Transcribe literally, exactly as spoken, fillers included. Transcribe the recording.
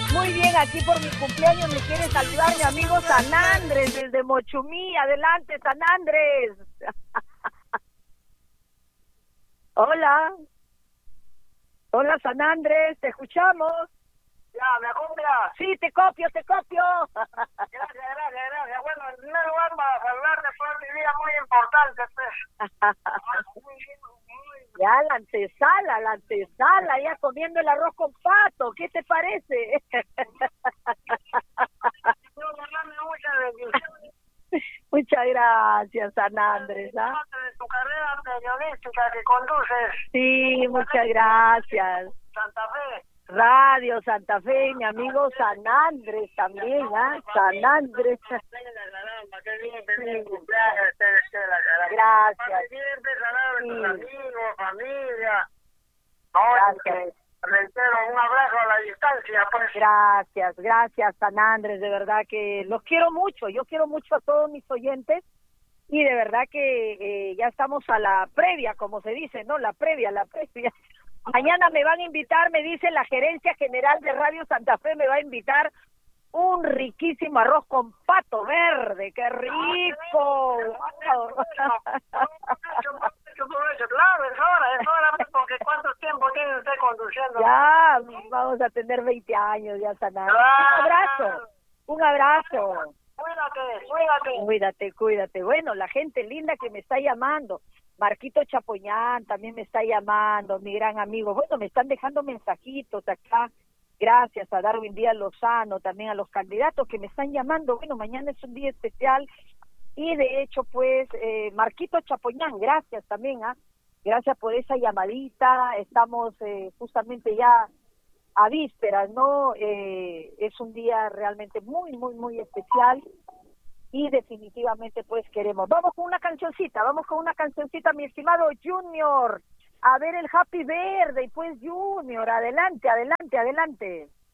Muy bien, aquí por mi cumpleaños me quiere saludar mi amigo San Andrés desde Mochumí. Adelante, San Andrés. Hola. Hola, San Andrés, te escuchamos. Ya, ¿me acompla? Sí, te copio, te copio. Gracias, gracias, gracias. Bueno, en primer lugar, vamos a hablar de fue mi vida muy importante, pues. Muy bien, muy bien. Ya, la antesala, la antesala, ya comiendo el arroz con pato. ¿Qué te parece? Quiero darle muchas bendiciones. Muchas gracias, San Andrés. ¿Ah? De tu carrera periodística que conduces. Sí, muchas gracias. Santa Fe. Radio Santa Fe, mi amigo San Andrés también, ¿ah? San Andrés. Qué bien, qué bien, cumpleaños, Estela, caramba. Gracias. Siempre saludos a tus Sí. amigos, familia. No, Gracias. reitero, un abrazo a la distancia, pues. Gracias, gracias, San Andrés, de verdad que los quiero mucho, yo quiero mucho a todos mis oyentes y de verdad que eh, ya estamos a la previa, como se dice, ¿no? La previa, la previa. Mañana me van a invitar, me dice la gerencia general de Radio Santa Fe, me va a invitar un riquísimo arroz con pato verde, ¡qué rico! Wow. Claro, es hora, es hora, porque ¿cuánto tiempo tiene usted conduciendo? Ya, vamos a tener veinte años ya, San Andrés. Un abrazo, un abrazo. Cuídate, cuídate. Cuídate, cuídate. Bueno, la gente linda que me está llamando. Marquito Chapoñán también me está llamando, mi gran amigo. Bueno, me están dejando mensajitos acá. Gracias a Darwin Díaz Lozano, también a los candidatos que me están llamando. Bueno, mañana es un día especial. Y de hecho, pues, eh, Marquito Chapoñán, gracias también, ¿ah? Gracias por esa llamadita. Estamos eh, justamente ya a vísperas, ¿no? Eh, es un día realmente muy, muy, muy especial. Y definitivamente pues queremos. Vamos con una cancioncita, vamos con una cancioncita, mi estimado Junior. A ver el Happy Birthday, pues Junior, adelante, adelante, adelante.